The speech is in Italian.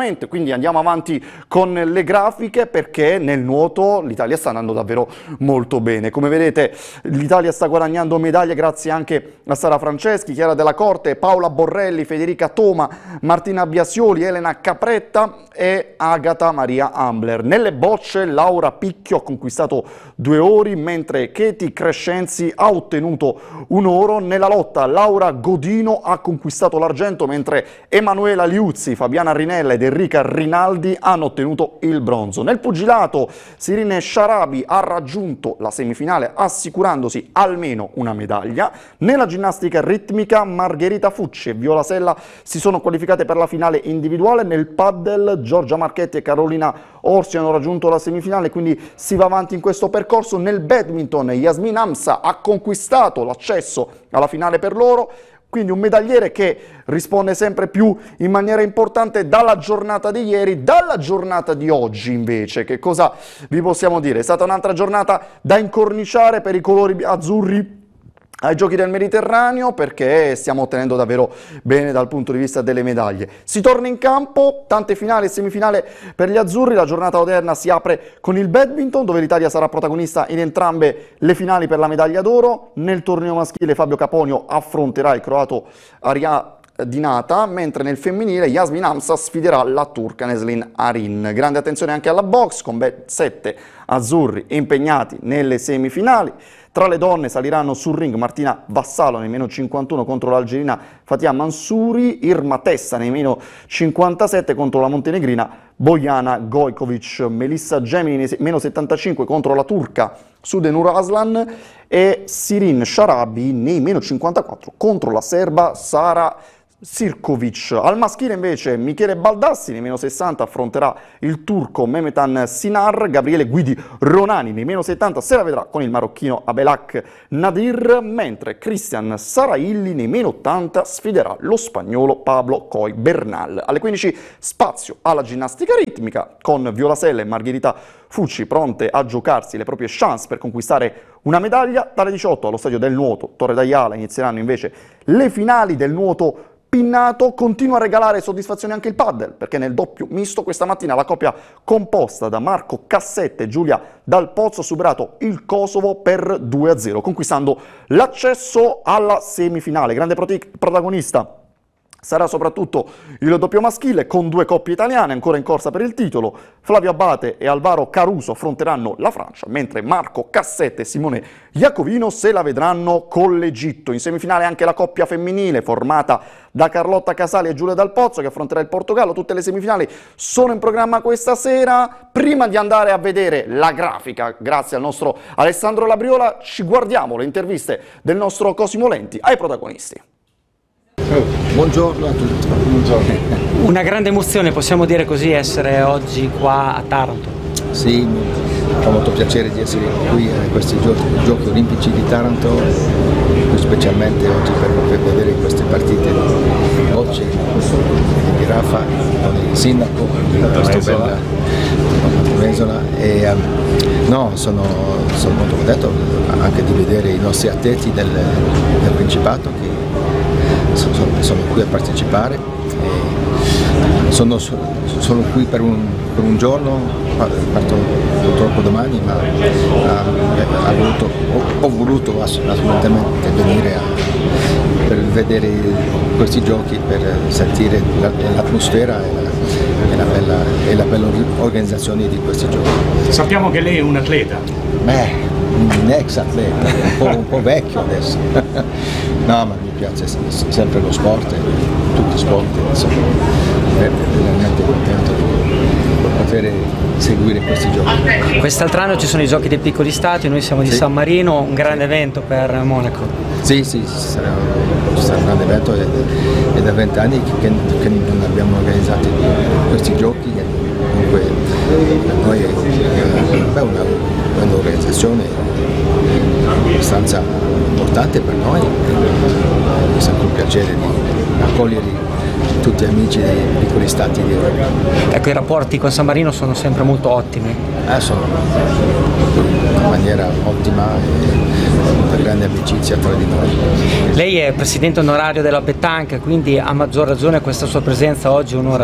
rapidamente, quindi andiamo avanti con le grafiche, perché nel nuoto l'Italia sta andando davvero molto bene. Come vedete l'Italia sta guadagnando medaglie grazie anche a Sara Franceschi, Chiara Della Corte, Paola Borrelli, Federica Toma, Martina Biasioli, Elena Capretta e Agata Maria Ambler. Nelle bocce Laura Picchio ha conquistato 2 ori, mentre Katie Crescenzi ha ottenuto 1 oro. Nella lotta Laura Godino ha conquistato l'argento, mentre Emanuela Liuzzi, Fabiana Rinella ed Enrica Rinaldi hanno ottenuto il bronzo. Nel pugilato Sirine Sharabi ha raggiunto la semifinale assicurandosi almeno una medaglia. Nella ginnastica ritmica Margherita Fucci e Viola Sella si sono qualificate per la finale individuale. Nel paddle Giorgia Marchetti e Carolina Orsi hanno raggiunto la semifinale, quindi si va avanti in questo percorso. Nel badminton Yasmin Amsa ha conquistato l'accesso alla finale per loro, quindi un medagliere che risponde sempre più in maniera importante dalla giornata di ieri. Dalla giornata di oggi invece, che cosa vi possiamo dire? È stata un'altra giornata da incorniciare per i colori azzurri ai Giochi del Mediterraneo, perché stiamo ottenendo davvero bene dal punto di vista delle medaglie. Si torna in campo, tante finali e semifinali per gli azzurri. La giornata odierna si apre con il badminton, dove l'Italia sarà protagonista in entrambe le finali per la medaglia d'oro. Nel torneo maschile Fabio Caponio affronterà il croato Arja Dinata, mentre nel femminile Yasmin Amsa sfiderà la turca Neslin Arin. Grande attenzione anche alla box, con ben 7 azzurri impegnati nelle semifinali. Tra le donne saliranno sul ring Martina Vassalo nei meno 51 contro l'algerina Fatia Mansuri, Irma Tessa nei meno 57 contro la montenegrina Bojana Gojkovic, Melissa Gemini nei meno 75 contro la turca Sudenur Aslan e Sirin Sharabi nei meno 54 contro la serba Sara Sirkovic. Al maschile invece Michele Baldassi nei meno 60 affronterà il turco Mehmetan Sinar, Gabriele Guidi Ronani nei meno 70 se la vedrà con il marocchino Abelak Nadir, mentre Cristian Sarailli nei meno 80 sfiderà lo spagnolo Pablo Coy Bernal. Alle 15 spazio alla ginnastica ritmica, con Viola Sella e Margherita Fucci pronte a giocarsi le proprie chance per conquistare una medaglia. Dalle 18 allo stadio del nuoto Torre d'Aiala inizieranno invece le finali del nuoto pinnato. Continua a regalare soddisfazioni anche il paddle, perché nel doppio misto questa mattina la coppia composta da Marco Cassette e Giulia Dal Pozzo ha superato il Kosovo per 2-0, conquistando l'accesso alla semifinale. Grande protagonista sarà soprattutto il doppio maschile, con 2 coppie italiane ancora in corsa per il titolo. Flavio Abate e Alvaro Caruso affronteranno la Francia, mentre Marco Cassette e Simone Iacovino se la vedranno con l'Egitto. In semifinale anche la coppia femminile, formata da Carlotta Casali e Giulia Dal Pozzo, che affronterà il Portogallo. Tutte le semifinali sono in programma questa sera. Prima di andare a vedere la grafica, grazie al nostro Alessandro Labriola, ci guardiamo le interviste del nostro Cosimo Lenti ai protagonisti. Buongiorno a tutti. Buongiorno. Una grande emozione, possiamo dire così, essere oggi qua a Taranto. Sì, mi fa molto piacere di essere qui a questi giochi olimpici di Taranto, specialmente oggi per vedere queste partite di bocce di Rafa con il sindaco di questa bella Mesola. E no, sono molto contento anche di vedere i nostri atleti del Principato che sono qui a partecipare. Sono qui per un giorno, parto purtroppo domani, ma ho voluto assolutamente venire per vedere questi giochi, per sentire l'atmosfera e la bella organizzazione di questi giochi. Sappiamo che lei è un atleta. Un ex atleta, un po' vecchio adesso. No, ma mi piace sempre lo sport, tutti i sport, sono veramente contento di poter seguire questi giochi. Quest'altro anno ci sono i Giochi dei Piccoli Stati, noi siamo di San Marino, un grande evento per Monaco. Sì, sarà un grande evento, è da 20 anni che non abbiamo organizzato questi giochi, comunque per noi è un'organizzazione abbastanza importante per noi. È sempre un piacere di accogliere tutti gli amici dei piccoli stati di Europa. Ecco, i rapporti con San Marino sono sempre molto ottimi. Sono in maniera ottima e una grande amicizia tra di noi. Lei è presidente onorario della Petanque, quindi a maggior ragione questa sua presenza oggi onora